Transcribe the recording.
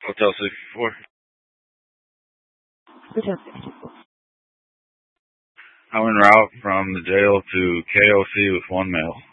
Hotel 64. Hotel 64. I'm en route from the jail to KOC with one male.